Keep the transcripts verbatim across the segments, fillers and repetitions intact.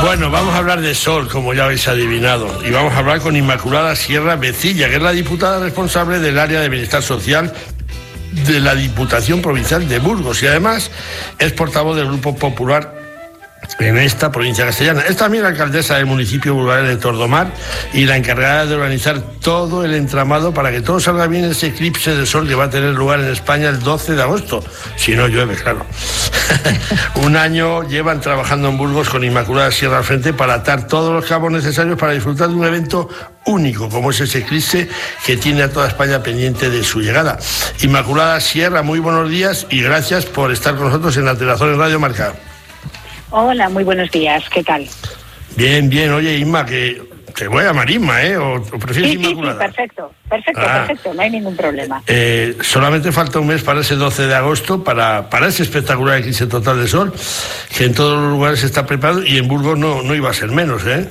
Bueno, vamos a hablar de sol, como ya habéis adivinado, y vamos a hablar con Inmaculada Sierra Vecilla, que es la diputada responsable del área de Bienestar Social de la Diputación Provincial de Burgos y además es portavoz del Grupo Popular en esta provincia castellana. Es también la alcaldesa del municipio burgalés de Tordomar y la encargada de organizar todo el entramado para que todo salga bien ese eclipse de sol que va a tener lugar en España el doce de agosto, si no llueve, claro. Un año llevan trabajando en Burgos con Inmaculada Sierra al frente para atar todos los cabos necesarios para disfrutar de un evento único como es ese eclipse que tiene a toda España pendiente de su llegada. Inmaculada Sierra, muy buenos días y gracias por estar con nosotros en Antena en Radio Marca. Hola, muy buenos días, ¿qué tal? Bien, bien, oye Inma, que te voy a llamar Inma, ¿eh? ¿O, o prefieres sí, Inmaculada? Sí, sí, perfecto, perfecto, ah, perfecto, no hay ningún problema. Eh, solamente falta un mes para ese doce de agosto, para, para ese espectacular eclipse total de sol, que en todos los lugares se está preparado y en Burgos no, no iba a ser menos, ¿eh?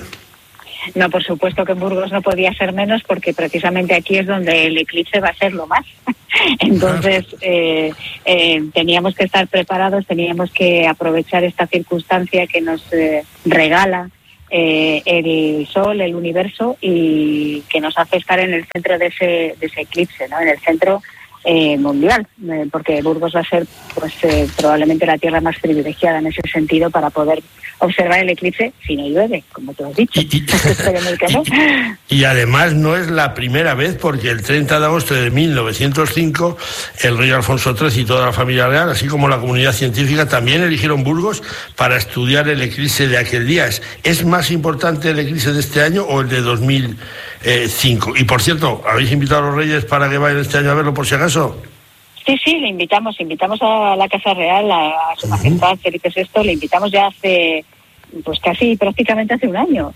No, por supuesto que en Burgos no podía ser menos porque precisamente aquí es donde el eclipse va a ser lo más. Entonces eh, eh, teníamos que estar preparados, teníamos que aprovechar esta circunstancia que nos eh, regala eh, el sol, el universo y que nos hace estar en el centro de ese, de ese eclipse, ¿no? En el centro eh, mundial, eh, porque Burgos va a ser pues eh, probablemente la tierra más privilegiada en ese sentido para poder observar el eclipse si no llueve, como tú has dicho. Y, y, que no. y, y además no es la primera vez, porque el treinta de agosto de mil novecientos cinco el rey Alfonso trece y toda la familia real, así como la comunidad científica, también eligieron Burgos para estudiar el eclipse de aquel día. ¿Es, es más importante el eclipse de este año o el de dos mil cinco? Y por cierto, ¿habéis invitado a los reyes para que vayan este año a verlo por si acaso? Sí, sí, le invitamos, invitamos a la Casa Real, a, a su majestad Felipe sexto, le invitamos ya hace, pues casi prácticamente hace un año.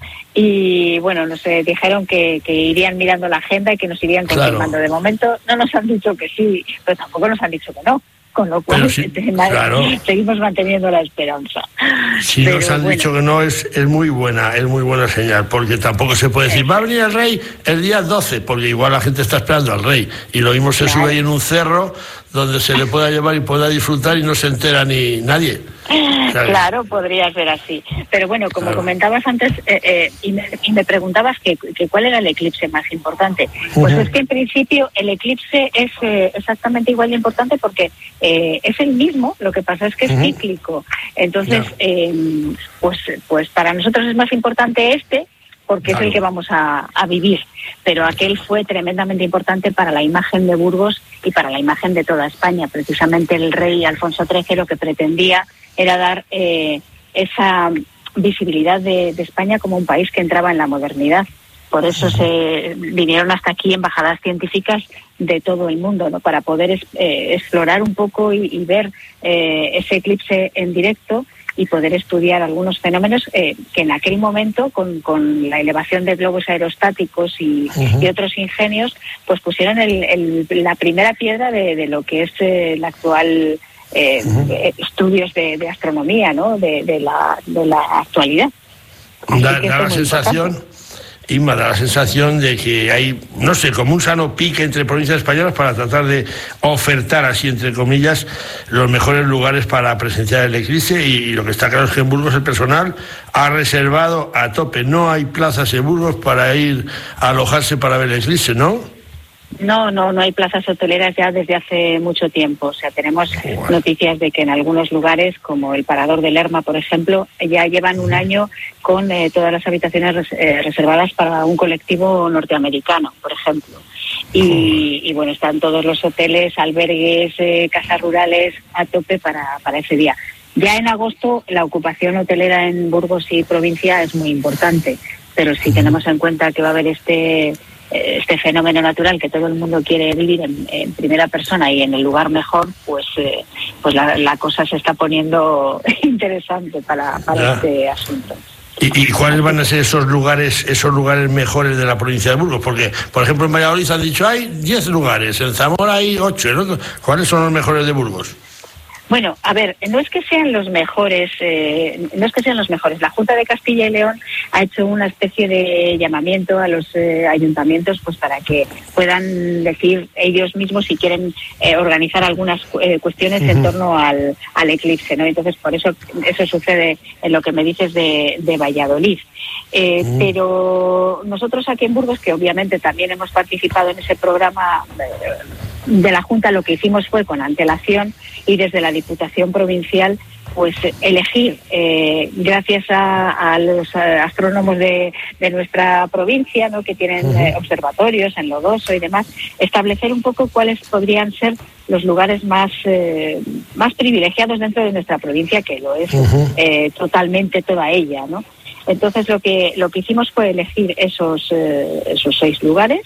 Y bueno, nos eh, dijeron que, que irían mirando la agenda y que nos irían confirmando. Claro. De momento no nos han dicho que sí, pero tampoco nos han dicho que no. Con lo cual sí, claro. seguimos manteniendo la esperanza. Si Pero nos han bueno. dicho que no, es, es muy buena, es muy buena señal, porque tampoco se puede decir, va a venir el rey el día doce, porque igual la gente está esperando al rey, y lo mismo se claro. sube ahí en un cerro donde se le pueda llevar y pueda disfrutar y no se entera ni nadie. ¿Sabes? Claro, podría ser así. Pero bueno, como claro. comentabas antes, eh, eh, y, me, y me preguntabas que, que cuál era el eclipse más importante. Pues uh-huh. es que en principio el eclipse es eh, exactamente igual de importante porque eh, es el mismo, lo que pasa es que es uh-huh. cíclico. Entonces, no. eh, pues, pues para nosotros es más importante este, porque claro. es el que vamos a, a vivir. Pero aquel fue tremendamente importante para la imagen de Burgos y para la imagen de toda España. Precisamente el rey Alfonso trece lo que pretendía era dar eh, esa visibilidad de, de España como un país que entraba en la modernidad. Por eso se vinieron hasta aquí embajadas científicas de todo el mundo, ¿no? Para poder eh, explorar un poco y, y ver eh, ese eclipse en directo y poder estudiar algunos fenómenos eh, que en aquel momento, con, con la elevación de globos aerostáticos y, uh-huh. y otros ingenios, pues pusieron el, el, la primera piedra de, de lo que es eh, el actual eh, uh-huh. estudios de, de astronomía, ¿no? De, de, la, de la actualidad. Da, da la sensación... Importante. Inma, da la sensación de que hay, no sé, como un sano pique entre provincias españolas para tratar de ofertar, así entre comillas, los mejores lugares para presenciar el eclipse y, y lo que está claro es que en Burgos el personal ha reservado a tope. No hay plazas en Burgos para ir a alojarse para ver el eclipse, ¿no? No, no, no hay plazas hoteleras ya desde hace mucho tiempo. O sea, tenemos bueno. noticias de que en algunos lugares, como el Parador de Lerma, por ejemplo, ya llevan un año con eh, todas las habitaciones res, eh, reservadas para un colectivo norteamericano, por ejemplo. Y, y bueno, están todos los hoteles, albergues, eh, casas rurales a tope para, para ese día. Ya en agosto la ocupación hotelera en Burgos y provincia es muy importante, pero si tenemos en cuenta que va a haber este... este fenómeno natural que todo el mundo quiere vivir en, en primera persona y en el lugar mejor, pues eh, pues la, la cosa se está poniendo interesante para, para este asunto. ¿Y, ¿Y cuáles van a ser esos lugares esos lugares mejores de la provincia de Burgos? Porque, por ejemplo, en Valladolid han dicho hay diez lugares, en Zamora hay ocho, ¿no? ¿Cuáles son los mejores de Burgos? Bueno, a ver, no es que sean los mejores, eh, no es que sean los mejores. La Junta de Castilla y León ha hecho una especie de llamamiento a los eh, ayuntamientos, pues para que puedan decir ellos mismos si quieren eh, organizar algunas eh, cuestiones uh-huh. en torno al, al eclipse, ¿no? Entonces, por eso eso sucede en lo que me dices de, de Valladolid. Eh, uh-huh. Pero nosotros aquí en Burgos, que obviamente también hemos participado en ese programa eh, de la Junta, lo que hicimos fue con antelación y desde la Diputación Provincial pues elegir, eh, gracias a, a los astrónomos de, de nuestra provincia, ¿no?, que tienen uh-huh. eh, observatorios en Lodoso y demás, establecer un poco cuáles podrían ser los lugares más eh, más privilegiados dentro de nuestra provincia, que lo es uh-huh. eh, totalmente toda ella, ¿no? Entonces lo que lo que hicimos fue elegir esos eh, esos seis lugares,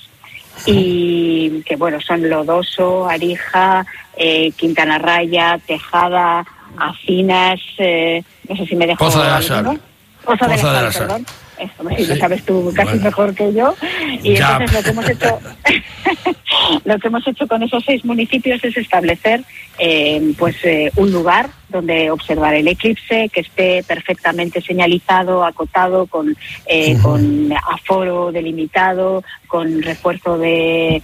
y que bueno, son Lodoso, Arija, eh, Quintana Raya, Tejada, Acinas, eh, no sé si me dejo Poza de la Sal. Poza de la Sal, perdón. Esto, sí, sí. Lo sabes tú casi bueno. mejor que yo. Y ya. Entonces lo que hemos hecho lo que hemos hecho con esos seis municipios es establecer eh, pues eh, un lugar donde observar el eclipse, que esté perfectamente señalizado, acotado, con eh, uh-huh. con aforo delimitado, con refuerzo de,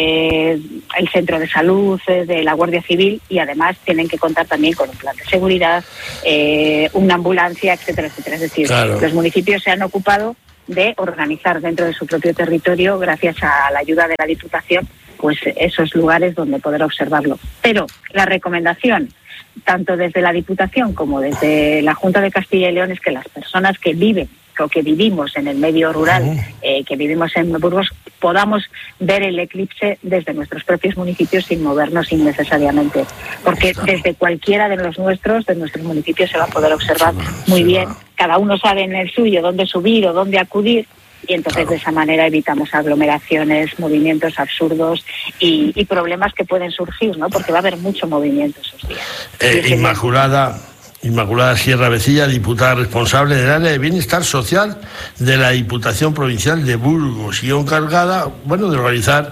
de el centro de salud, de la Guardia Civil, y además tienen que contar también con un plan de seguridad, eh, una ambulancia, etcétera, etcétera. Es decir, claro. los municipios se han ocupado de organizar dentro de su propio territorio, gracias a la ayuda de la Diputación, pues esos lugares donde poder observarlo. Pero la recomendación, tanto desde la Diputación como desde la Junta de Castilla y León, es que las personas que viven o que vivimos en el medio rural, eh, que vivimos en Burgos, podamos ver el eclipse desde nuestros propios municipios sin movernos innecesariamente, porque desde cualquiera de los nuestros, de nuestros municipios, se va a poder observar muy bien. Cada uno sabe en el suyo dónde subir o dónde acudir, y entonces claro. de esa manera evitamos aglomeraciones, movimientos absurdos y, y problemas que pueden surgir, ¿no? Porque va a haber mucho movimiento esos días. Eh, Inmaculada... Inmaculada Sierra Vecilla, diputada responsable del área de bienestar social de la Diputación Provincial de Burgos, y encargada, bueno, de organizar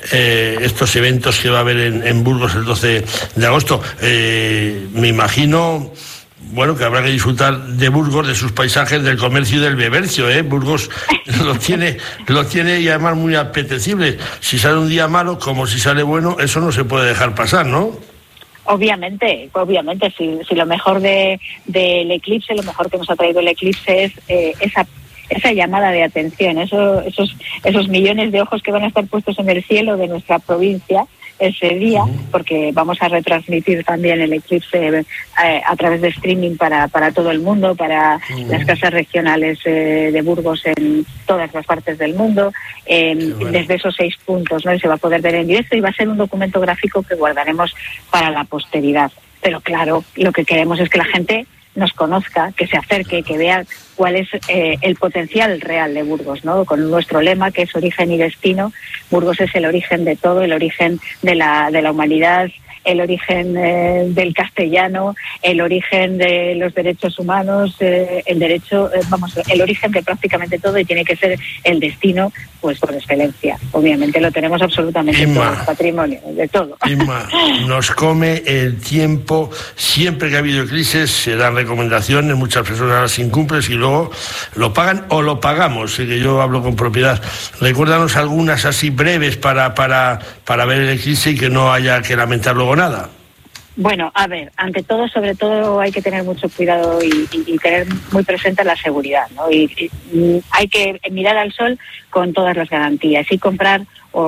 eh, estos eventos que va a haber en, en Burgos el doce de agosto. Eh, me imagino, bueno, que habrá que disfrutar de Burgos, de sus paisajes, del comercio y del bebercio, ¿eh? Burgos lo tiene, lo tiene y además muy apetecible. Si sale un día malo, como si sale bueno, eso no se puede dejar pasar, ¿no? Obviamente, obviamente, si, si lo mejor de del eclipse, lo mejor que nos ha traído el eclipse es eh, esa esa llamada de atención, eso, esos esos millones de ojos que van a estar puestos en el cielo de nuestra provincia ese día, porque vamos a retransmitir también el eclipse eh, a través de streaming para, para todo el mundo, para uh-huh. las casas regionales eh, de Burgos en todas las partes del mundo, eh, bueno. desde esos seis puntos, ¿no? Y se va a poder ver en directo, y va a ser un documento gráfico que guardaremos para la posteridad. Pero claro, lo que queremos es que la gente nos conozca, que se acerque, que vea cuál es eh, el potencial real de Burgos, ¿no? Con nuestro lema, que es origen y destino. Burgos es el origen de todo, el origen de la de la humanidad, el origen eh, del castellano, el origen de los derechos humanos, eh, el derecho, eh, vamos, el origen de prácticamente todo, y tiene que ser el destino, pues por excelencia. Obviamente lo tenemos absolutamente todo, el patrimonio, de todo. Inma, nos come el tiempo. Siempre que ha habido eclipses se dan recomendaciones, muchas personas las incumplen y luego lo pagan o lo pagamos, que yo hablo con propiedad. Recuérdanos algunas así breves para, para, para ver el eclipse y que no haya que lamentar luego nada. Bueno, a ver, ante todo, sobre todo hay que tener mucho cuidado y, y, y tener muy presente la seguridad, ¿no? Y, y hay que mirar al sol con todas las garantías y comprar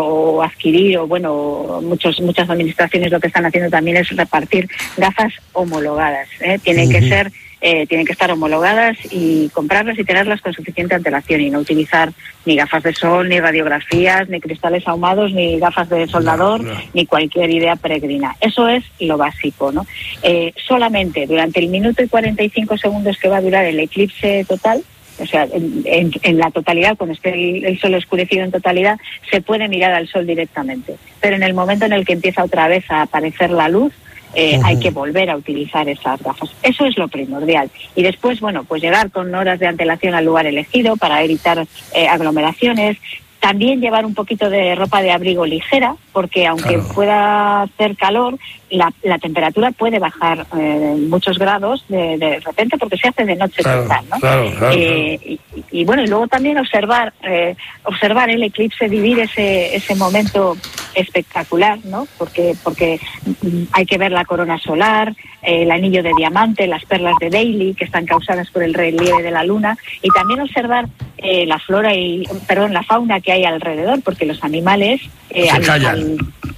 o adquirir, o bueno, muchos muchas administraciones lo que están haciendo también es repartir gafas homologadas, ¿eh? Tienen uh-huh. que ser Eh, tienen que estar homologadas, y comprarlas y tenerlas con suficiente antelación, y no utilizar ni gafas de sol, ni radiografías, ni cristales ahumados, ni gafas de soldador, no, no. ni cualquier idea peregrina. Eso es lo básico, ¿no? Eh, solamente durante el minuto y cuarenta y cinco segundos que va a durar el eclipse total, o sea, en, en, en la totalidad, cuando esté el, el sol oscurecido en totalidad, se puede mirar al sol directamente. Pero en el momento en el que empieza otra vez a aparecer la luz, Eh, uh-huh. hay que volver a utilizar esas gafas. Eso es lo primordial. Y después, bueno, pues llegar con horas de antelación al lugar elegido para evitar eh, aglomeraciones. También llevar un poquito de ropa de abrigo ligera, porque aunque claro. pueda hacer calor, la, la temperatura puede bajar eh, muchos grados de, de repente, porque se hace de noche claro, total, ¿no? Claro, claro, eh, claro. Y, y bueno, y luego también observar eh, observar el eclipse, vivir ese ese momento espectacular, ¿no? Porque porque hay que ver la corona solar, eh, el anillo de diamante, las perlas de Daly, que están causadas por el relieve de la luna, y también observar eh, la flora y, perdón, la fauna que hay alrededor, porque los animales eh, se al, callan. Al,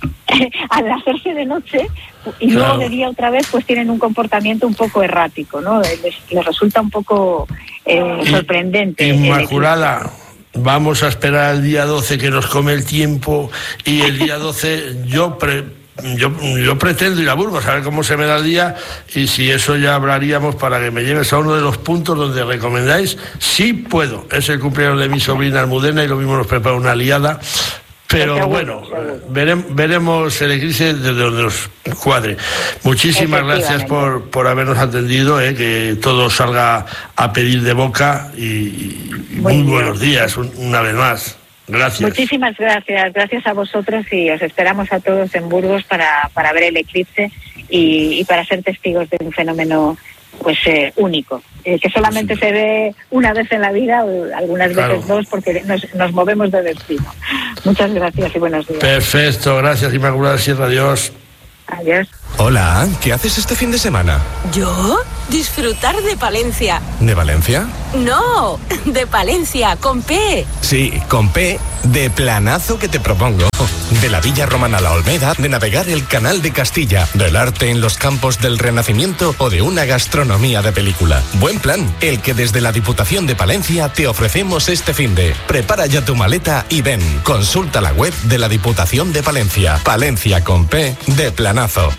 al hacerse de noche y claro. luego de día otra vez, pues tienen un comportamiento un poco errático, ¿no? Les, les resulta un poco eh, sorprendente. Inmaculada, vamos a esperar el día doce que nos come el tiempo, y el día doce yo pre, yo, yo pretendo ir a Burgos a ver cómo se me da el día, y si eso ya hablaríamos para que me lleves a uno de los puntos donde recomendáis. Sí puedo, es el cumpleaños de mi sobrina Almudena y lo mismo nos prepara una liada. Pero seguro, bueno, seguro. Veremos, veremos el eclipse desde donde nos cuadre. Muchísimas gracias por, por habernos atendido, eh, que todo salga a pedir de boca, y, y muy, muy buenos días un, una vez más. Gracias. Muchísimas gracias, gracias a vosotros, y os esperamos a todos en Burgos para, para ver el eclipse y, y para ser testigos de un fenómeno pues eh, único, eh, que solamente sí. se ve una vez en la vida, o algunas claro. veces dos, porque nos, nos movemos de destino. Muchas gracias y buenos días. Perfecto, gracias Inmaculada Sierra, adiós. Adiós. Hola, ¿qué haces este fin de semana? ¿Yo? Disfrutar de Palencia. ¿De Valencia? No, de Palencia, con P. Sí, con P, de planazo que te propongo. De la Villa Romana a la Olmeda, de navegar el Canal de Castilla, del arte en los campos del Renacimiento o de una gastronomía de película. Buen plan, el que desde la Diputación de Palencia te ofrecemos este finde. Prepara ya tu maleta y ven. Consulta la web de la Diputación de Palencia. Palencia con P, de planazo.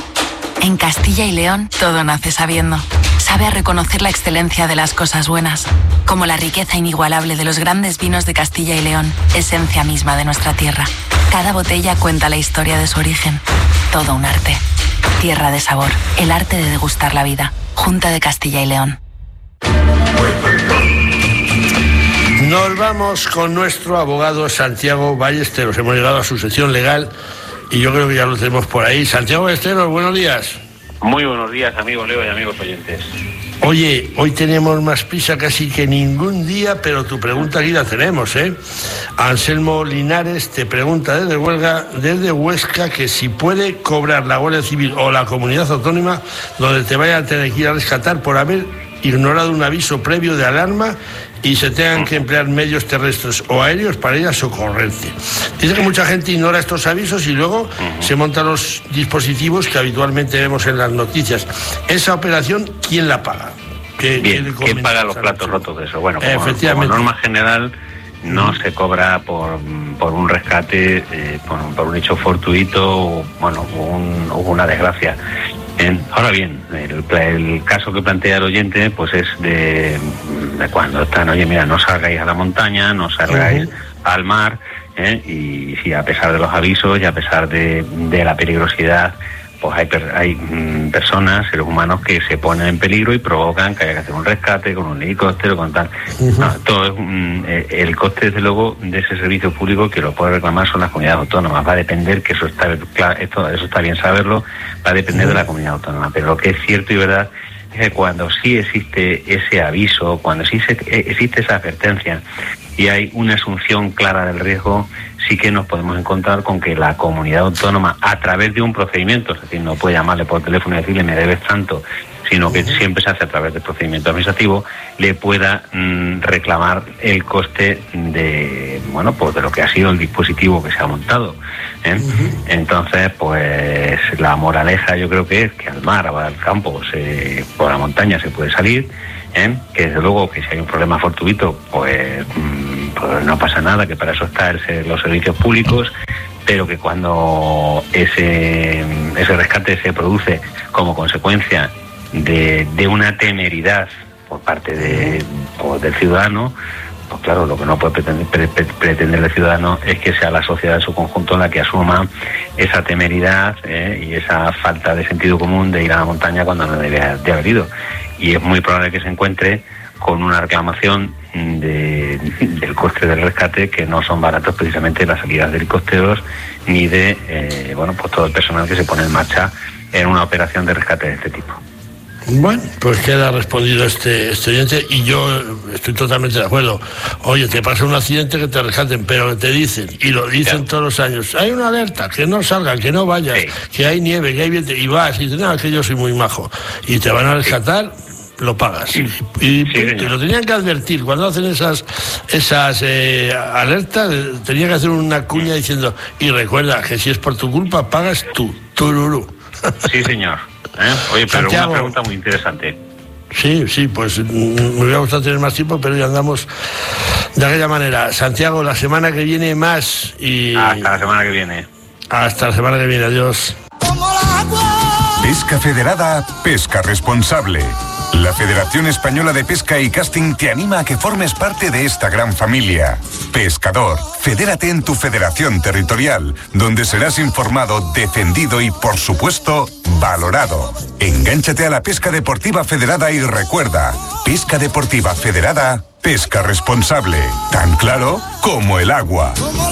En Castilla y León, todo nace sabiendo. Sabe a reconocer la excelencia de las cosas buenas, como la riqueza inigualable de los grandes vinos de Castilla y León, esencia misma de nuestra tierra. Cada botella cuenta la historia de su origen. Todo un arte. Tierra de sabor, el arte de degustar la vida. Junta de Castilla y León. Nos vamos con nuestro abogado Santiago Ballesteros. Hemos llegado a su sección legal y yo creo que ya lo tenemos por ahí. Santiago Ballesteros, buenos días. Muy buenos días, amigo Leo y amigos oyentes. Oye, hoy tenemos más prisa casi que ningún día, pero tu pregunta aquí la tenemos, ¿eh? Anselmo Linares te pregunta desde Huelga, desde Huesca, que si puede cobrar la Guardia Civil o la comunidad autónoma donde te vayan a tener que ir a rescatar por haber ignorado un aviso previo de alarma y se tengan que emplear medios terrestres o aéreos para ir a socorrerte. Dice que mucha gente ignora estos avisos y luego uh-huh. se montan los dispositivos que habitualmente vemos en las noticias. Esa operación, ¿quién la paga? ¿Qué, Bien, ¿qué ¿quién paga los platos rotos de eso? Bueno, como, Efectivamente. como norma general no se cobra por, por un rescate, eh, por, por un hecho fortuito, o, bueno, un, o una desgracia. En, ahora bien, el, el caso que plantea el oyente pues es de, de cuando están, oye, mira, no salgáis a la montaña, no salgáis uh-huh. al mar, ¿eh? Y si a pesar de los avisos y a pesar de, de la peligrosidad, pues hay, per, hay mm, personas, seres humanos que se ponen en peligro y provocan que haya que hacer un rescate con un helicóptero, con tal. Uh-huh. No, todo es un, el coste, desde luego, de ese servicio público que lo puede reclamar son las comunidades autónomas. Va a depender, que eso está claro, esto, eso está bien saberlo, va a depender uh-huh. de la comunidad autónoma. Pero lo que es cierto y verdad es que cuando sí existe ese aviso, cuando sí se, existe esa advertencia y hay una asunción clara del riesgo, sí que nos podemos encontrar con que la comunidad autónoma, a través de un procedimiento, es decir, no puede llamarle por teléfono y decirle me debes tanto, sino que siempre se hace a través del procedimiento administrativo, le pueda mmm, reclamar el coste de, bueno, pues de lo que ha sido el dispositivo que se ha montado, ¿eh? Uh-huh. Entonces, pues la moraleja yo creo que es que al mar, al campo, se, por la montaña se puede salir, ¿eh? Que desde luego que si hay un problema fortuito, pues, mmm, pues no pasa nada, que para eso están los servicios públicos, pero que cuando ese, ese rescate se produce como consecuencia de, de una temeridad por parte de, por, del ciudadano, pues claro, lo que no puede pretender, pre, pre, pretender el ciudadano es que sea la sociedad en su conjunto la que asuma esa temeridad eh, y esa falta de sentido común de ir a la montaña cuando no debe de haber ido. Y es muy probable que se encuentre con una reclamación de, del coste del rescate, que no son baratos precisamente las salidas de helicópteros ni de eh, bueno pues todo el personal que se pone en marcha en una operación de rescate de este tipo. Bueno, pues queda respondido este, este oyente, y yo estoy totalmente de acuerdo. Oye, te pasa un accidente, que te rescaten, pero te dicen, y lo dicen ya todos los años, hay una alerta, que no salgan, que no vayas, sí, que hay nieve, que hay viento, y vas, y dices, no, es que yo soy muy majo, y te van a rescatar, sí, lo pagas. Sí. Y, sí, y lo tenían que advertir, cuando hacen esas esas eh, alertas, tenían que hacer una cuña diciendo, y recuerda que si es por tu culpa, pagas tú, tururú. Sí, señor. ¿Eh? Oye, pero Santiago, una pregunta muy interesante. Sí, sí, pues me hubiera gustado tener más tiempo, pero ya andamos de aquella manera. Santiago, la semana que viene más y... Hasta la semana que viene. Hasta la semana que viene, adiós. Pesca Federada, pesca responsable. La Federación Española de Pesca y Casting te anima a que formes parte de esta gran familia. Pescador, fedérate en tu federación territorial, donde serás informado, defendido y, por supuesto, valorado. Engánchate a la pesca deportiva federada y recuerda, pesca deportiva federada, pesca responsable. Tan claro como el agua.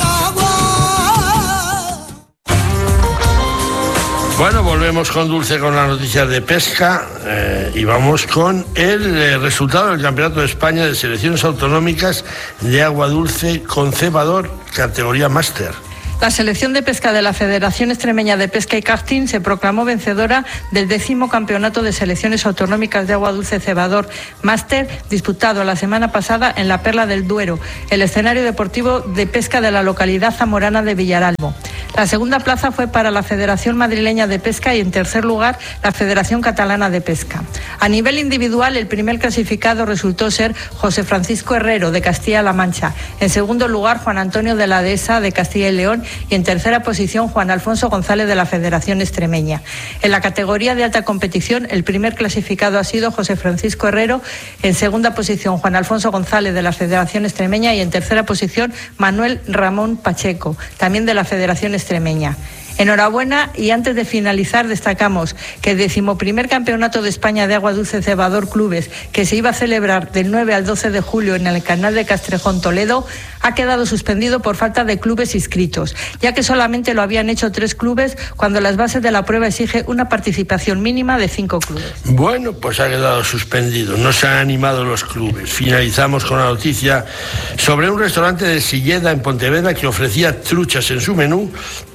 Bueno, volvemos con Dulce con las noticias de pesca eh, y vamos con el eh, resultado del Campeonato de España de Selecciones Autonómicas de Agua Dulce con cebador, categoría máster. La selección de pesca de la Federación Extremeña de Pesca y Casting se proclamó vencedora del décimo Campeonato de Selecciones Autonómicas de Agua Dulce Cebador Máster, disputado la semana pasada en la Perla del Duero, el escenario deportivo de pesca de la localidad zamorana de Villaralbo. La segunda plaza fue para la Federación Madrileña de Pesca y, en tercer lugar, la Federación Catalana de Pesca. A nivel individual, el primer clasificado resultó ser José Francisco Herrero, de Castilla-La Mancha. En segundo lugar, Juan Antonio de la Dehesa, de Castilla y León. Y en tercera posición, Juan Alfonso González, de la Federación Extremeña. En la categoría de alta competición, el primer clasificado ha sido José Francisco Herrero. En segunda posición, Juan Alfonso González, de la Federación Extremeña. Y en tercera posición, Manuel Ramón Pacheco, también de la Federación Extremeña. Enhorabuena, y antes de finalizar destacamos que el decimoprimer Campeonato de España de Agua Dulce Cebador Clubes, que se iba a celebrar del nueve al doce de julio en el Canal de Castrejón, Toledo, ha quedado suspendido por falta de clubes inscritos, ya que solamente lo habían hecho tres clubes cuando las bases de la prueba exige una participación mínima de cinco clubes. Bueno, pues ha quedado suspendido, no se han animado los clubes. Finalizamos con la noticia sobre un restaurante de Silleda, en Pontevedra, que ofrecía truchas en su menú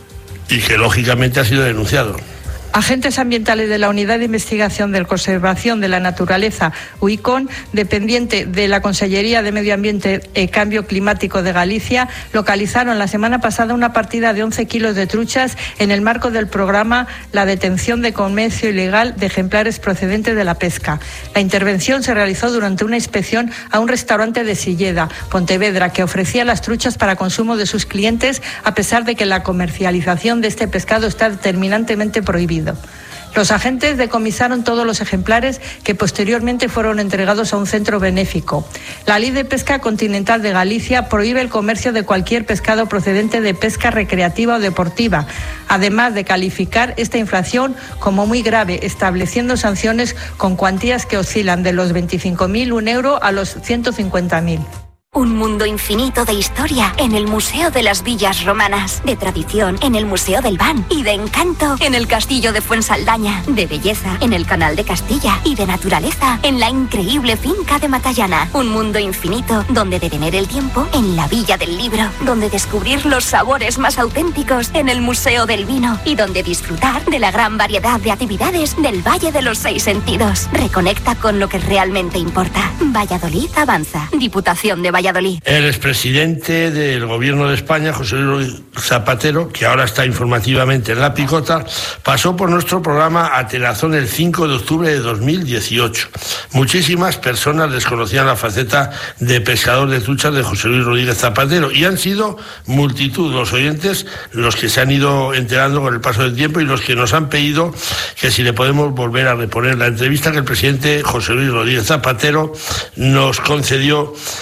y que lógicamente ha sido denunciado. Agentes ambientales de la Unidad de Investigación de Conservación de la Naturaleza, U I C O N, dependiente de la Consellería de Medio Ambiente y Cambio Climático de Galicia, localizaron la semana pasada una partida de once kilos de truchas en el marco del programa La Detención de Comercio Ilegal de Ejemplares Procedentes de la Pesca. La intervención se realizó durante una inspección a un restaurante de Silleda, Pontevedra, que ofrecía las truchas para consumo de sus clientes, a pesar de que la comercialización de este pescado está terminantemente prohibida. Los agentes decomisaron todos los ejemplares, que posteriormente fueron entregados a un centro benéfico. La Ley de Pesca Continental de Galicia prohíbe el comercio de cualquier pescado procedente de pesca recreativa o deportiva, además de calificar esta infracción como muy grave, estableciendo sanciones con cuantías que oscilan de los veinticinco mil un euro a los ciento cincuenta mil. Un mundo infinito de historia en el Museo de las Villas Romanas, de tradición en el Museo del Ban y de encanto en el Castillo de Fuensaldaña, de belleza en el Canal de Castilla y de naturaleza en la increíble finca de Matallana. Un mundo infinito donde detener el tiempo en la Villa del Libro, donde descubrir los sabores más auténticos en el Museo del Vino y donde disfrutar de la gran variedad de actividades del Valle de los Seis Sentidos. Reconecta con lo que realmente importa. Valladolid avanza. Diputación de Valladolid. Valladolid. El expresidente del Gobierno de España, José Luis Zapatero, que ahora está informativamente en La Picota, pasó por nuestro programa a Telazón el cinco de octubre de dos mil dieciocho. Muchísimas personas desconocían la faceta de pescador de truchas de José Luis Rodríguez Zapatero, y han sido multitud los oyentes los que se han ido enterando con el paso del tiempo y los que nos han pedido que si le podemos volver a reponer la entrevista que el presidente José Luis Rodríguez Zapatero nos concedió eh,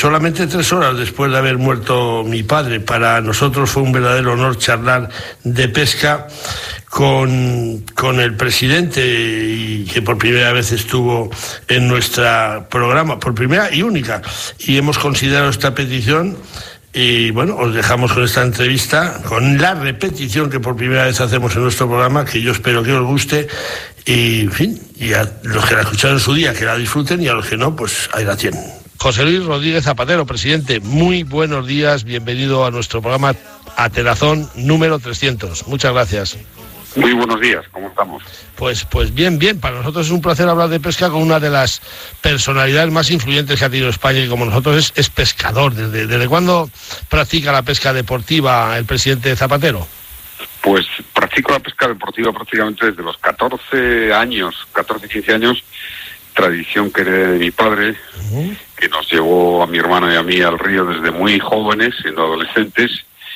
solamente tres horas después de haber muerto mi padre. Para nosotros fue un verdadero honor charlar de pesca con, con el presidente, y que por primera vez estuvo en nuestro programa, por primera y única, y hemos considerado esta petición. Y bueno, os dejamos con esta entrevista, con la repetición que por primera vez hacemos en nuestro programa, que yo espero que os guste. Y en fin, y a los que la escucharon en su día, que la disfruten, y a los que no, pues ahí la tienen. José Luis Rodríguez Zapatero, presidente, muy buenos días, bienvenido a nuestro programa Atelazón número trescientos. Muchas gracias. Muy buenos días, ¿cómo estamos? Pues, pues bien, bien, para nosotros es un placer hablar de pesca con una de las personalidades más influyentes que ha tenido España, y como nosotros es, es pescador. ¿Desde, ¿Desde cuándo practica la pesca deportiva el presidente Zapatero? Pues practico la pesca deportiva prácticamente desde los catorce años, catorce, quince años, tradición que heredé de mi padre, uh-huh. que nos llevó a mi hermano y a mí al río desde muy jóvenes, siendo adolescentes.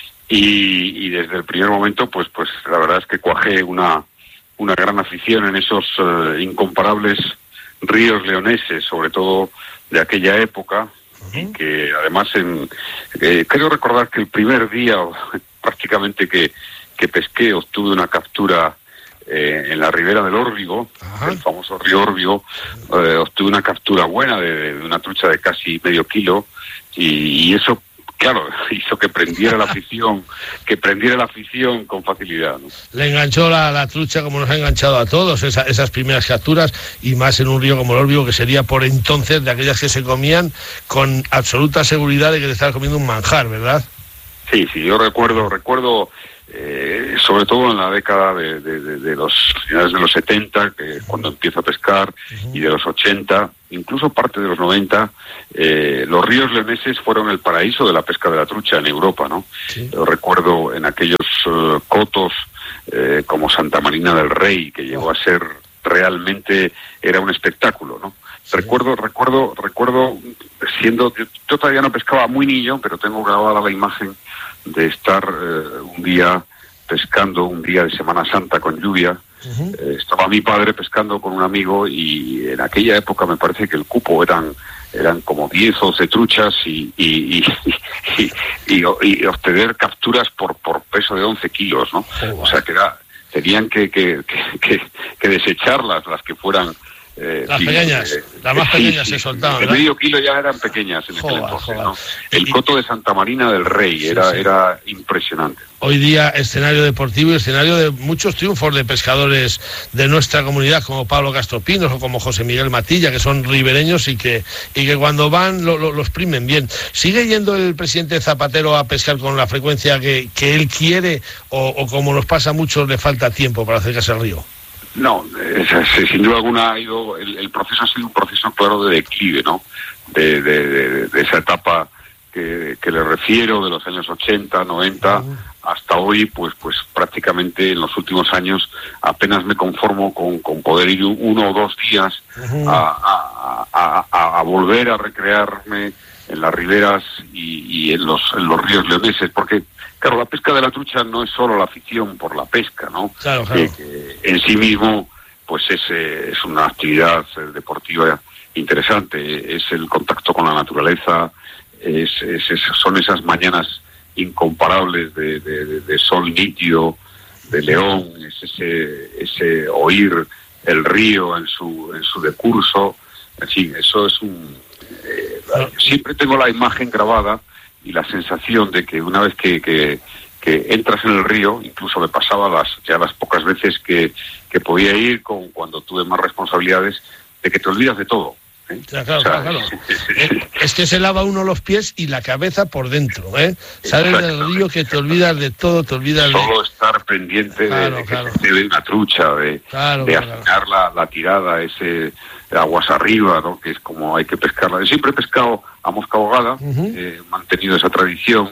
Y, y desde el primer momento, pues, pues la verdad es que cuajé una, una gran afición en esos uh, incomparables ríos leoneses, sobre todo de aquella época, uh-huh. y que además en, eh, creo recordar que el primer día prácticamente que, que pesqué obtuve una captura eh, en la ribera del Órbigo, uh-huh. el famoso río Órbigo, eh, obtuve una captura buena de, de una trucha de casi medio kilo, y, y eso, claro, hizo que prendiera la afición, que prendiera la afición con facilidad, ¿no? Le enganchó la, la trucha, como nos ha enganchado a todos, esa, esas primeras capturas, y más en un río como el Órbigo, que sería por entonces de aquellas que se comían con absoluta seguridad de que te estabas comiendo un manjar, ¿verdad? Sí, sí, yo recuerdo, recuerdo, eh, sobre todo en la década de, de, de, de los finales de los setenta, que cuando empiezo a pescar, uh-huh. y de los ochenta, incluso parte de los noventa, eh, los ríos leoneses fueron el paraíso de la pesca de la trucha en Europa, ¿no? Sí. Yo recuerdo en aquellos uh, cotos eh, como Santa Marina del Rey, que llegó a ser realmente, era un espectáculo, ¿no? Sí. Recuerdo, recuerdo, recuerdo siendo, yo todavía no pescaba, muy niño, pero tengo grabada la imagen de estar eh, un día pescando, un día de Semana Santa con lluvia. Uh-huh. Eh, estaba mi padre pescando con un amigo, y en aquella época me parece que el cupo eran eran como diez o doce truchas, y y, y, y, y, y obtener capturas por por peso de once kilos, ¿no? Oh, o sea que era, tenían que que, que, que, que desecharlas, las que fueran Eh, las sí, pequeñas, eh, las más sí, pequeñas sí, se soltaban, de ¿verdad? medio kilo ya eran pequeñas en aquel Joder, entonces, joder. ¿no? El Y- coto de Santa Marina del Rey, Sí, era, sí. era impresionante. Hoy día escenario deportivo y escenario de muchos triunfos de pescadores de nuestra comunidad, como Pablo Castropinos o como José Miguel Matilla, que son ribereños y que y que cuando van lo, lo, lo exprimen bien. ¿Sigue yendo el presidente Zapatero a pescar con la frecuencia que, que él quiere, o, o como nos pasa a muchos, le falta tiempo para acercarse al río? No, eh, sin duda alguna ha ido, el, el proceso ha sido un proceso claro de declive, ¿no? De, de, de, de esa etapa que, que le refiero, de los años ochenta, noventa, uh-huh. hasta hoy, pues pues prácticamente en los últimos años apenas me conformo con, con poder ir uno o dos días uh-huh. a, a, a, a volver a recrearme en las riberas y, y en los en los ríos leoneses, porque claro, la pesca de la trucha no es solo la afición por la pesca, ¿no? Claro, claro. Que, que en sí mismo, pues es, eh, es una actividad eh, deportiva interesante, es el contacto con la naturaleza, es, es, es- son esas mañanas incomparables de, de- de- de sol nítido, de León, es ese, ese oír el río en su, en su decurso, en fin, eso es un... eh, siempre tengo la imagen grabada y la sensación de que una vez que, que, que entras en el río, incluso me pasaba las ya las pocas veces que, que podía ir con cuando tuve más responsabilidades, de que te olvidas de todo, ¿eh? Ya, claro, O sea, claro, claro. Eh, Es que se lava uno los pies y la cabeza por dentro, ¿eh? Sales del río que te olvidas de todo, te olvidas de... solo estar pendiente Claro, de, de que claro. te dé una trucha, de, Claro, de claro. afinar la, la tirada, ese aguas arriba, ¿no? Que es como hay que pescarla. Yo siempre he pescado a mosca ahogada, Ujú. he mantenido esa tradición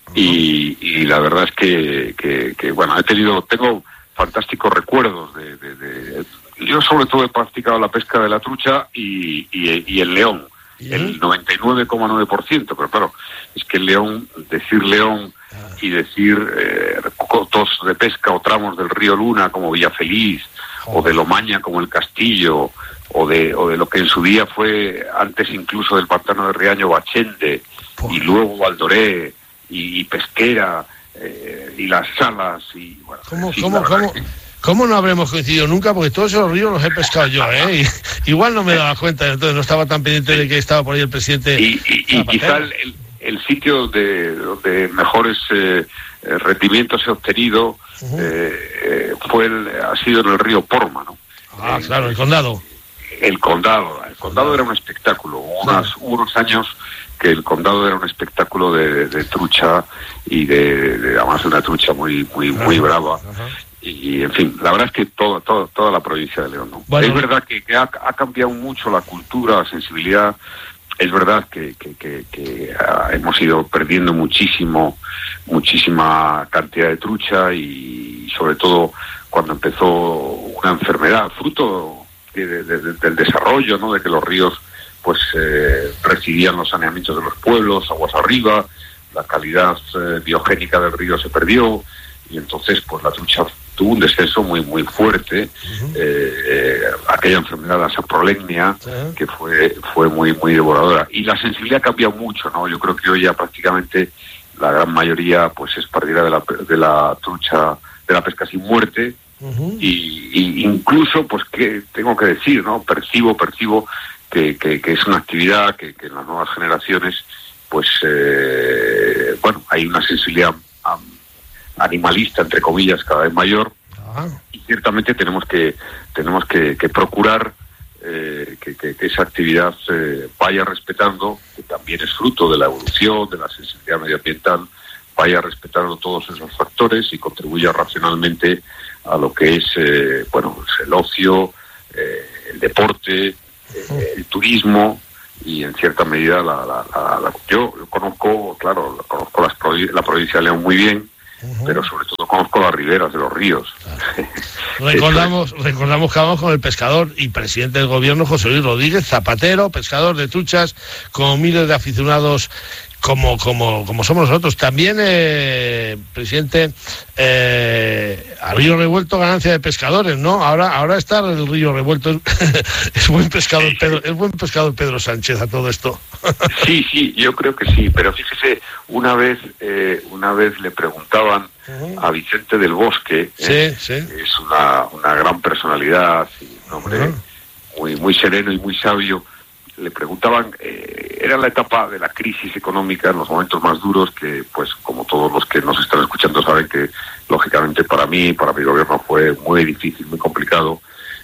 y, y la verdad es que, que, que, bueno, he tenido, tengo fantásticos recuerdos de, de- de- yo sobre todo he practicado la pesca de la trucha y, y, y el león, ¿Y? el noventa y nueve coma nueve por ciento, pero claro, es que el león, decir león y decir eh, cotos de pesca o tramos del río Luna como Villafeliz o de Lomaña como el Castillo, o de o de lo que en su día fue antes incluso del pantano de Riaño, Bachende, Joder. y luego Valdoré y, y Pesquera eh, y Las Salas y bueno. ¿Cómo, sí, cómo, cómo, que... ¿Cómo no habremos coincidido nunca? Porque todos esos ríos los he pescado yo, ¿eh? Y, igual no me daba cuenta, entonces no estaba tan pendiente de que estaba por ahí el presidente. Y, y, y quizá el, el sitio de donde mejores eh, rendimientos he obtenido uh-huh. eh, fue el, ha sido en el río Porma, ¿no? Ah, en, claro, el condado. El condado, el condado era un espectáculo. Unas, hubo unos años que el condado era un espectáculo de, de trucha y de, de además una trucha muy muy muy ajá, brava. Ajá. Y en fin, la verdad es que toda toda, toda la provincia de León, ¿no? Bueno, es verdad que, que ha, ha cambiado mucho la cultura, la sensibilidad. Es verdad que, que, que, que hemos ido perdiendo muchísimo, muchísima cantidad de trucha y sobre todo cuando empezó una enfermedad, fruto de, de, de, del desarrollo, ¿no? De que los ríos pues eh, recibían los saneamientos de los pueblos, aguas arriba, la calidad eh, biogénica del río se perdió y entonces pues la trucha tuvo un descenso muy muy fuerte, uh-huh. eh, eh, aquella enfermedad, la saprolegnia, uh-huh. que fue fue muy muy devoradora. Y la sensibilidad ha cambiado mucho, ¿no? Yo creo que hoy ya prácticamente la gran mayoría pues es partida de la, de la trucha, de la pesca sin muerte, uh-huh. y, y incluso, pues que tengo que decir, ¿no? Percibo, percibo que, que, que es una actividad que, que en las nuevas generaciones, pues, eh, bueno, hay una sensibilidad um, animalista, entre comillas, cada vez mayor, ah. y ciertamente tenemos que tenemos que, que procurar eh, que, que, que esa actividad eh, vaya respetando, que también es fruto de la evolución, de la sensibilidad medioambiental, vaya respetando todos esos factores y contribuya racionalmente a lo que es eh, bueno, pues el ocio, eh, el deporte, eh, el turismo y en cierta medida la, la, la, la yo conozco, claro, conozco las provi- la provincia de León muy bien. Uh-huh. Pero sobre todo conozco las riberas de los ríos. Claro. Recordamos, recordamos que vamos con el pescador y presidente del gobierno José Luis Rodríguez Zapatero, pescador de truchas, con miles de aficionados como como como somos nosotros. También, eh, presidente, eh, a río revuelto ganancia de pescadores, ¿no? Ahora ahora está el río revuelto. Es buen pescador Pedro, es buen pescador Pedro Sánchez a todo esto. Sí, sí, yo creo que sí, pero fíjese, una vez eh, una vez le preguntaban uh-huh. a Vicente del Bosque, sí, eh, sí. es una una gran personalidad, un hombre uh-huh. muy muy sereno y muy sabio. Le preguntaban, eh, era la etapa de la crisis económica, en los momentos más duros, que pues como todos los que nos están escuchando saben que lógicamente para mí, para mi gobierno fue muy difícil, muy complicado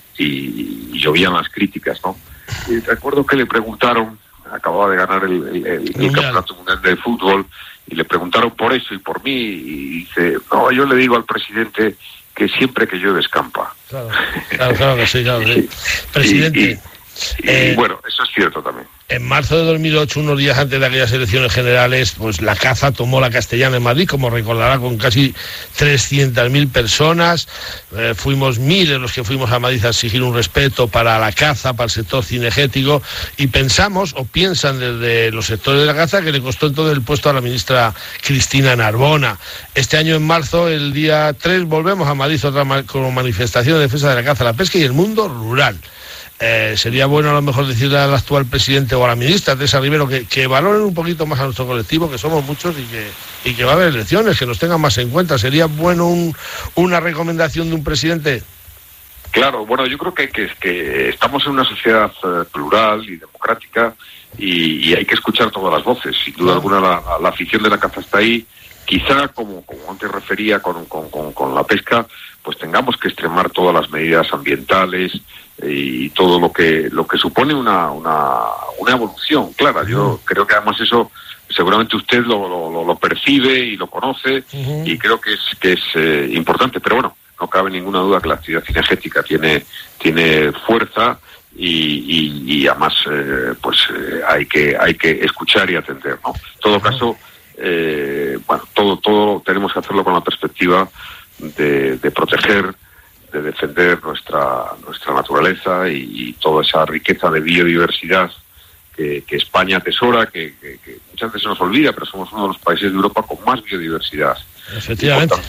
y, y llovían las críticas, ¿no? Y recuerdo que le preguntaron, acababa de ganar el, el, el, el Campeonato Mundial de Fútbol, y le preguntaron por eso y por mí, y dice, no, yo le digo al presidente que siempre que llueve escampa. Claro, claro, claro que sí, claro, sí. Presidente... Y, y, Y eh, bueno, eso es cierto también. En marzo de dos mil ocho, unos días antes de aquellas elecciones generales, pues la caza tomó la Castellana en Madrid, como recordará, con casi trescientas mil personas. Eh, fuimos miles los que fuimos a Madrid a exigir un respeto para la caza, para el sector cinegético, y pensamos, o piensan desde los sectores de la caza, que le costó entonces el puesto a la ministra Cristina Narbona. Este año, en marzo, el día tres, volvemos a Madrid otra ma- como manifestación de defensa de la caza, la pesca y el mundo rural. Eh, sería bueno a lo mejor decirle al actual presidente o a la ministra Teresa Rivero que, que valoren un poquito más a nuestro colectivo, que somos muchos y que, y que va a haber elecciones, que nos tengan más en cuenta. ¿Sería bueno un, una recomendación de un presidente? Claro, bueno, yo creo que, que, que estamos en una sociedad uh, plural y democrática y, y hay que escuchar todas las voces. Sin duda alguna la, la afición de la caza está ahí. Quizá, como, como antes refería con, con, con, con la pesca, pues tengamos que extremar todas las medidas ambientales y todo lo que lo que supone una una, una evolución clara. Yo creo que además eso seguramente usted lo, lo, lo percibe y lo conoce, uh-huh. y creo que es que es eh, importante, pero bueno, no cabe ninguna duda que la actividad cinegética tiene tiene fuerza y, y, y además eh, pues eh, hay que hay que escuchar y atender, ¿no? En todo caso, eh, bueno, todo todo tenemos que hacerlo con la perspectiva de, de proteger, de defender nuestra nuestra naturaleza y, y toda esa riqueza de biodiversidad que, que España atesora, que, que, que muchas veces se nos olvida, pero somos uno de los países de Europa con más biodiversidad. Efectivamente. Y por tanto,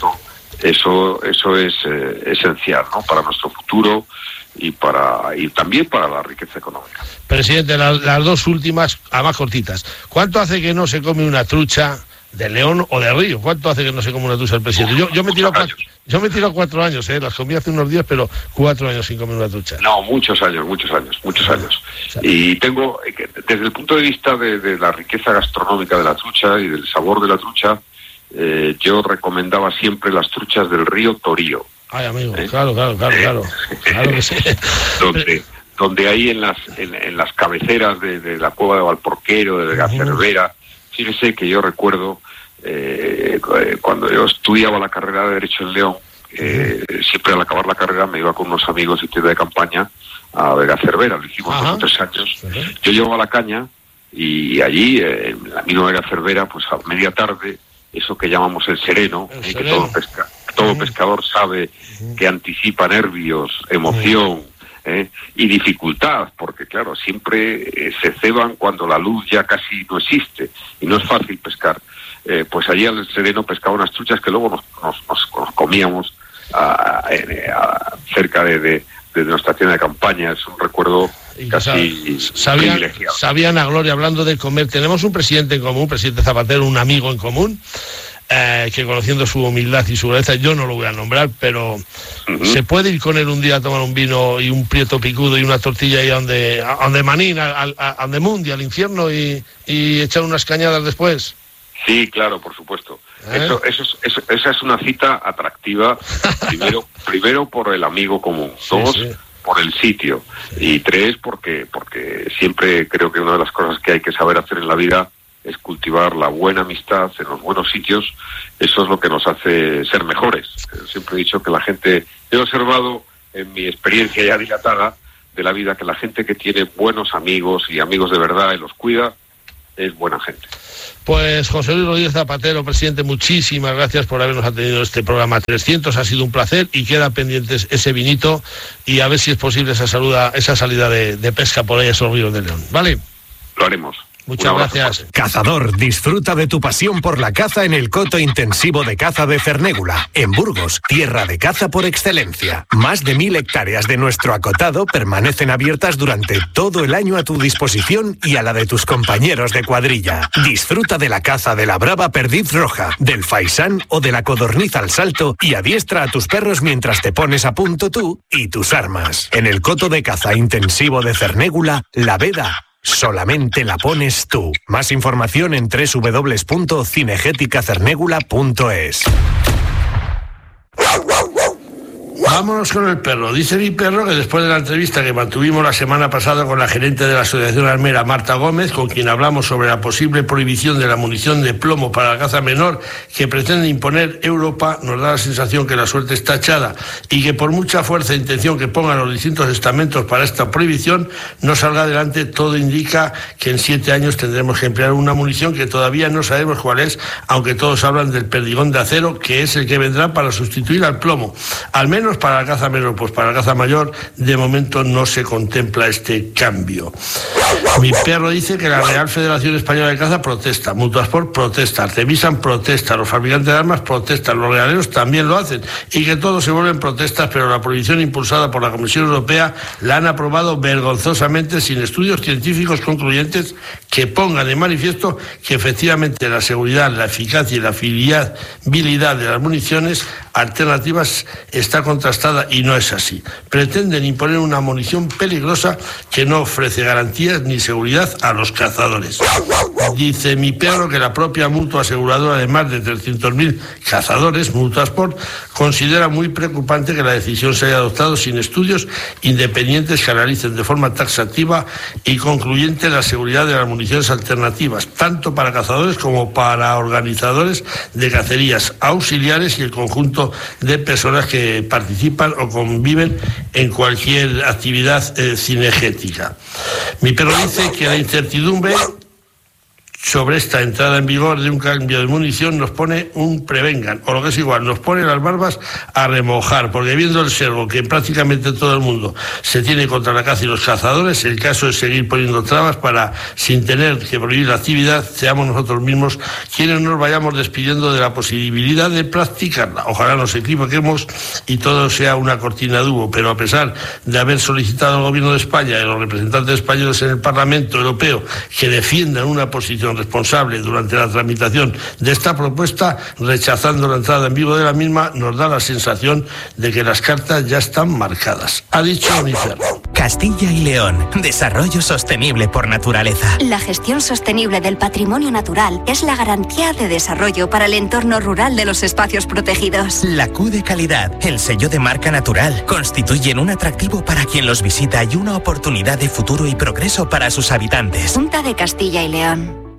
Eso, eso es eh, esencial, ¿no?, para nuestro futuro y para y también para la riqueza económica. Presidente, la, las dos últimas, a más cortitas. ¿Cuánto hace que no se come una trucha de León o de Río? ¿Cuánto hace que no se come una trucha el presidente? Yo, yo me tiro cuatro, yo me tiro cuatro años, ¿eh? Las comí hace unos días, pero cuatro años sin comer una trucha. No, muchos años, muchos años, muchos años. Y tengo, desde el punto de vista de, de la riqueza gastronómica de la trucha y del sabor de la trucha, eh, yo recomendaba siempre las truchas del río Torío. Ay, amigo, ¿eh? claro, claro, claro, claro, claro que sí. donde, donde ahí en las en, en las cabeceras de, de la cueva de Valporquero, de Vega Cervera, fíjese que yo recuerdo eh, cuando yo estudiaba la carrera de Derecho en León, eh, siempre al acabar la carrera me iba con unos amigos y tienda de campaña a Vega Cervera, lo hicimos hace tres años. Uh-huh. Yo llevaba la caña y allí, eh, en la misma Vega Cervera, pues a media tarde, eso que llamamos el sereno, el eh, sereno. que todo pesca Todo uh-huh. pescador sabe uh-huh. que anticipa nervios, emoción uh-huh. eh, y dificultad, porque claro, siempre eh, se ceban cuando la luz ya casi no existe y no es fácil pescar. Eh, pues allí al sereno pescaba unas truchas que luego nos, nos, nos, nos comíamos a, a, a, cerca de, de, de nuestra tienda de campaña. Es un recuerdo casi sabían, sabían a gloria. Hablando de comer, tenemos un presidente en común, presidente Zapatero, un amigo en común. Eh, que conociendo su humildad y su grandeza, yo no lo voy a nombrar, pero uh-huh. ¿se puede ir con él un día a tomar un vino y un prieto picudo y una tortilla ahí a donde, a donde Manín, a, a, a donde Mundi, al infierno, y, y echar unas cañadas después? Sí, claro, por supuesto. ¿Eh? Eso, eso, eso, esa es una cita atractiva, primero, primero por el amigo común, dos, sí, sí. por el sitio, sí. y tres, porque, porque siempre creo que una de las cosas que hay que saber hacer en la vida es cultivar la buena amistad en los buenos sitios. Eso es lo que nos hace ser mejores. Siempre he dicho que la gente, he observado en mi experiencia ya dilatada de la vida, que la gente que tiene buenos amigos y amigos de verdad y los cuida, es buena gente. Pues José Luis Rodríguez Zapatero, presidente, muchísimas gracias por habernos atendido este programa trescientos, ha sido un placer y queda pendiente ese vinito y a ver si es posible esa, saluda, esa salida de, de pesca por ahí a esos ríos de León. ¿Vale? Lo haremos. Muchas gracias. Cazador, disfruta de tu pasión por la caza en el coto intensivo de caza de Cernégula, en Burgos, tierra de caza por excelencia. Más de mil hectáreas de nuestro acotado permanecen abiertas durante todo el año a tu disposición y a la de tus compañeros de cuadrilla. Disfruta de la caza de la brava perdiz roja, del faisán o de la codorniz al salto y adiestra a tus perros mientras te pones a punto tú y tus armas. En el coto de caza intensivo de Cernégula, la veda solamente la pones tú. Más información en doble u doble u doble u punto cinegética cernégula punto es. Vámonos con el perro. Dice mi perro que después de la entrevista que mantuvimos la semana pasada con la gerente de la Asociación Armera, Marta Gómez, con quien hablamos sobre la posible prohibición de la munición de plomo para la caza menor que pretende imponer Europa, nos da la sensación que la suerte está echada y que por mucha fuerza e intención que pongan los distintos estamentos para esta prohibición no salga adelante. Todo indica que en siete años tendremos que emplear una munición que todavía no sabemos cuál es, aunque todos hablan del perdigón de acero, que es el que vendrá para sustituir al plomo. Al menos para la caza menor, pues para la caza mayor de momento no se contempla este cambio. Mi perro dice que la Real Federación Española de Caza protesta, Mutuasport protesta, Artemisan protesta, los fabricantes de armas protestan, los realeros también lo hacen y que todos se vuelven protestas, pero la prohibición impulsada por la Comisión Europea la han aprobado vergonzosamente sin estudios científicos concluyentes que pongan de manifiesto que efectivamente la seguridad, la eficacia y la fiabilidad de las municiones alternativas está contrastada y no es así. Pretenden imponer una munición peligrosa que no ofrece garantías ni seguridad a los cazadores. Dice mi perro que la propia mutua aseguradora de más de trescientos mil cazadores, Mutuasport, considera muy preocupante que la decisión se haya adoptado sin estudios independientes que analicen de forma taxativa y concluyente la seguridad de las municiones alternativas, tanto para cazadores como para organizadores de cacerías auxiliares y el conjunto de personas que participan o conviven en cualquier actividad eh, cinegética. Mi perro dice que la incertidumbre sobre esta entrada en vigor de un cambio de munición nos pone un prevengan, o lo que es igual, nos pone las barbas a remojar, porque viendo el sesgo que prácticamente todo el mundo se tiene contra la caza y los cazadores, el caso es seguir poniendo trabas para, sin tener que prohibir la actividad, seamos nosotros mismos quienes nos vayamos despidiendo de la posibilidad de practicarla. Ojalá nos equivoquemos y todo sea una cortina de humo, pero a pesar de haber solicitado al Gobierno de España y a los representantes españoles en el Parlamento Europeo que defiendan una posición responsable durante la tramitación de esta propuesta, rechazando la entrada en vigor de la misma, nos da la sensación de que las cartas ya están marcadas. Ha dicho Unifer. Castilla y León, desarrollo sostenible por naturaleza. La gestión sostenible del patrimonio natural es la garantía de desarrollo para el entorno rural de los espacios protegidos. La Q de calidad, el sello de marca natural, constituyen un atractivo para quien los visita y una oportunidad de futuro y progreso para sus habitantes. Junta de Castilla y León.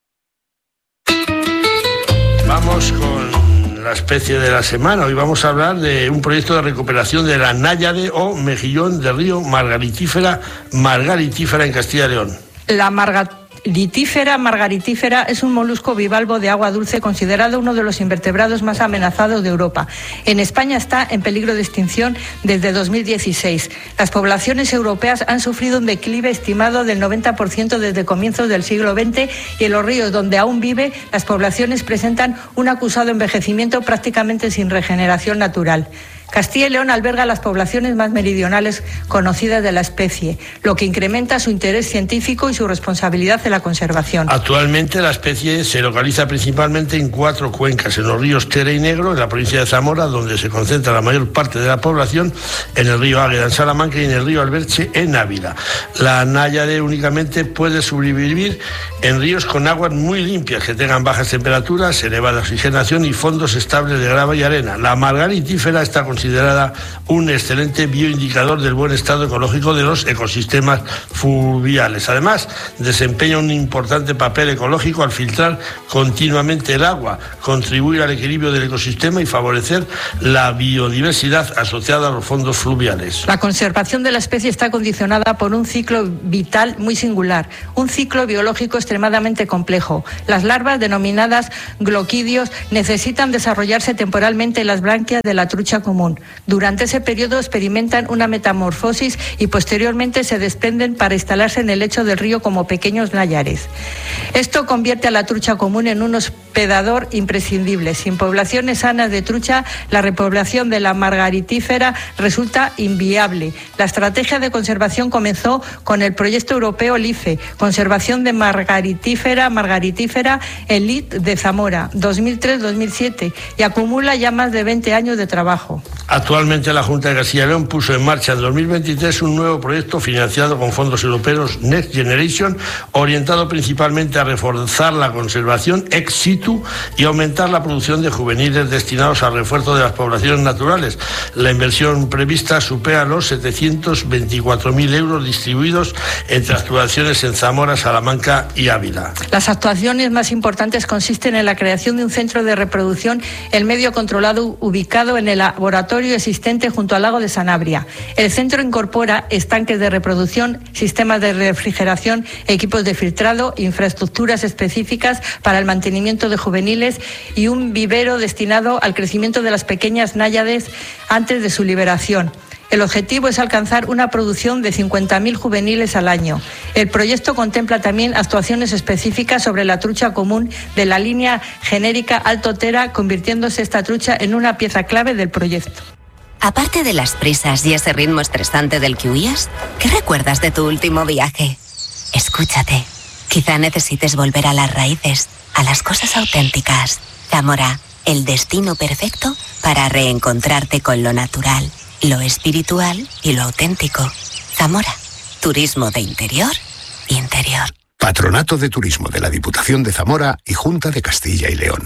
Vamos con la especie de la semana. Hoy vamos a hablar de un proyecto de recuperación de la náyade o mejillón de río margaritífera, margaritífera en Castilla y León. La margaritífera, margaritífera es un molusco bivalvo de agua dulce considerado uno de los invertebrados más amenazados de Europa. En España está en peligro de extinción desde dos mil dieciséis. Las poblaciones europeas han sufrido un declive estimado del noventa por ciento desde comienzos del siglo veinte y en los ríos donde aún vive, las poblaciones presentan un acusado envejecimiento prácticamente sin regeneración natural. Castilla y León alberga las poblaciones más meridionales conocidas de la especie, lo que incrementa su interés científico y su responsabilidad en la conservación. Actualmente la especie se localiza principalmente en cuatro cuencas, en los ríos Tera y Negro, en la provincia de Zamora, donde se concentra la mayor parte de la población, en el río Águeda, en Salamanca, y en el río Alberche, en Ávila. La náyade únicamente puede sobrevivir en ríos con aguas muy limpias, que tengan bajas temperaturas, elevada oxigenación y fondos estables de grava y arena. La margaritífera está considerada considerada un excelente bioindicador del buen estado ecológico de los ecosistemas fluviales. Además, desempeña un importante papel ecológico al filtrar continuamente el agua, contribuir al equilibrio del ecosistema y favorecer la biodiversidad asociada a los fondos fluviales. La conservación de la especie está condicionada por un ciclo vital muy singular, un ciclo biológico extremadamente complejo. Las larvas, denominadas gloquidios, necesitan desarrollarse temporalmente en las branquias de la trucha común. Durante ese periodo experimentan una metamorfosis y posteriormente se desprenden para instalarse en el lecho del río como pequeños nayares. Esto convierte a la trucha común en un hospedador imprescindible. Sin poblaciones sanas de trucha, la repoblación de la margaritífera resulta inviable. La estrategia de conservación comenzó con el proyecto europeo LIFE, Conservación de Margaritífera, Margaritífera, el L I T de Zamora, dos mil tres a dos mil siete, y acumula ya más de veinte años de trabajo. Actualmente la Junta de Castilla y León puso en marcha en dos mil veintitrés un nuevo proyecto financiado con fondos europeos Next Generation, orientado principalmente a reforzar la conservación ex situ y aumentar la producción de juveniles destinados al refuerzo de las poblaciones naturales. La inversión prevista supera los setecientos veinticuatro mil euros distribuidos entre actuaciones en Zamora, Salamanca y Ávila. Las actuaciones más importantes consisten en la creación de un centro de reproducción en medio controlado ubicado en el laboratorio existente junto al lago de Sanabria. El centro incorpora estanques de reproducción, sistemas de refrigeración, equipos de filtrado, infraestructuras específicas para el mantenimiento de juveniles y un vivero destinado al crecimiento de las pequeñas náyades antes de su liberación. El objetivo es alcanzar una producción de cincuenta mil juveniles al año. El proyecto contempla también actuaciones específicas sobre la trucha común de la línea genérica Alto Tera, convirtiéndose esta trucha en una pieza clave del proyecto. Aparte de las prisas y ese ritmo estresante del que huías, ¿qué recuerdas de tu último viaje? Escúchate. Quizá necesites volver a las raíces, a las cosas auténticas. Zamora, el destino perfecto para reencontrarte con lo natural, lo espiritual y lo auténtico. Zamora, turismo de interior, interior. Patronato de Turismo de la Diputación de Zamora y Junta de Castilla y León.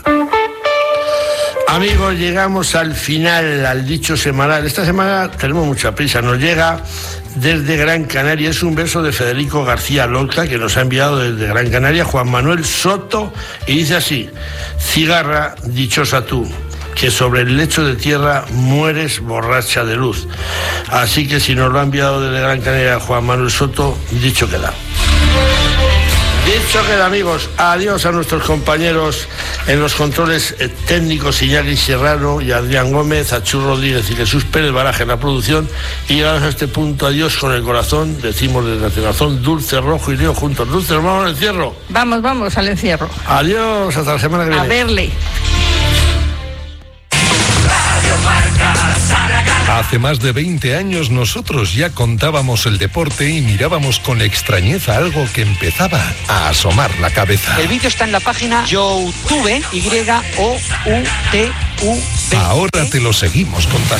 Amigos, llegamos al final, al dicho semanal. Esta semana tenemos mucha prisa. Nos llega desde Gran Canaria, es un verso de Federico García Lorca, que nos ha enviado desde Gran Canaria Juan Manuel Soto, y dice así: cigarra, dichosa tú, que sobre el lecho de tierra mueres borracha de luz. Así que si nos lo ha enviado desde Gran Canaria Juan Manuel Soto, dicho queda. Dicho queda, amigos, adiós a nuestros compañeros en los controles técnicos Iñaki Serrano y Adrián Gómez, a Chus Rodríguez y Jesús Pérez Baraja en la producción, y llegados a este punto, adiós con el corazón, decimos desde el corazón, Dulce, Rojo y Leo juntos. Dulce, vamos al encierro. Vamos, vamos al encierro. Adiós, hasta la semana que viene. A verle. Hace más de veinte años nosotros ya contábamos el deporte y mirábamos con extrañeza algo que empezaba a asomar la cabeza. El vídeo está en la página YouTube, Y O U T U B. Ahora te lo seguimos contando.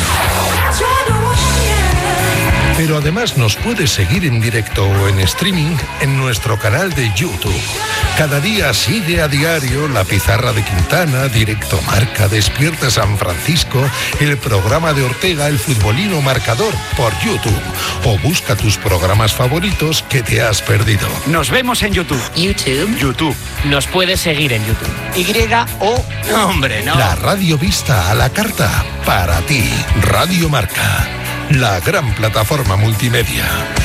Pero además nos puedes seguir en directo o en streaming en nuestro canal de YouTube. Cada día sigue a diario La Pizarra de Quintana, Directo Marca, Despierta San Francisco, el programa de Ortega, El Futbolino Marcador, por YouTube. O busca tus programas favoritos que te has perdido. Nos vemos en YouTube. YouTube. YouTube. Nos puedes seguir en YouTube. Y O... Hombre, no. La radio vista a la carta, para ti. Radio Marca. La gran plataforma multimedia.